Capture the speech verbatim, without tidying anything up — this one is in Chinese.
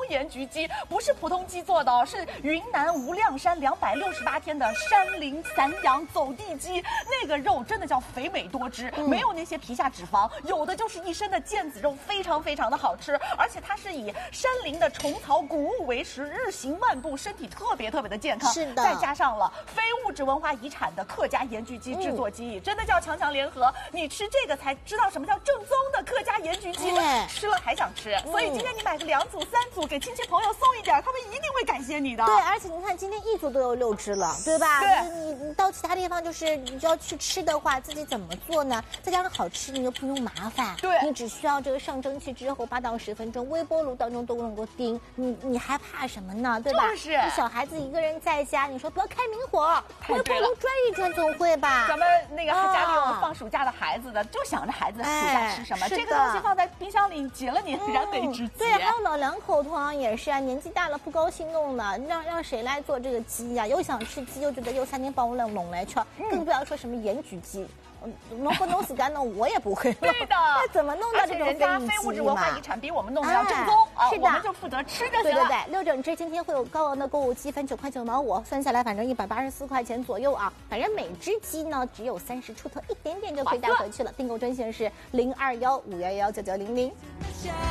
盐焗鸡，不是普通鸡做的哦，是云南无量山两百六十八天的山林散养走地鸡，那个肉真的叫肥美多汁，嗯、没有那些皮下脂肪，有的就是一身的腱子肉，非常非常的好吃，而且它是以山林的虫草谷物为食，日行万步，身体特别特别的健康。 是的， 再加上了非物质文化遗产的客家盐焗鸡制作技艺，嗯、真的叫强强联合。你吃这个才知道什么叫正宗的客家盐焗鸡，吃了还想吃。所以今天你买个两组、三组，给亲戚朋友送一点，他们一定会感谢你的。 对，而且你看今天一组都有六只了，对吧？ 对， 你你到其他地方就是你要去吃的话，自己怎么做呢？再加上好吃，你又不用麻烦。 对， 你只需要这个上蒸汽之后八到十分钟，微波炉当中都能够叮。你你还怕什么呢？对吧？ 就是。 你小孩子一个人在家，你说不要开明火，微波炉转一转总会吧？ 咱们那个家里有放暑假的孩子的，就想着孩子暑假吃什么，这个东西放在冰箱里，解了你燃眉之急。 对，还有老两口同样也是啊，年纪大了不高兴弄的，让让谁来做这个鸡呀？又想吃鸡，又觉得又三天帮我冷弄来吃，更不要说什么盐焗鸡。弄不弄死干弄我也不会弄， 对的。 那怎么弄到这种人家非物质文化遗产比我们弄的要正宗啊！ 是的， 我们就负责吃就行了。 对对对，六整只今天会有高额的购物积分九块九毛五，算下来反正一百八十四块钱左右啊。反正每只鸡呢只有三十出头，一点点就可以带回去了。订购专线是零二幺五幺幺九九零零。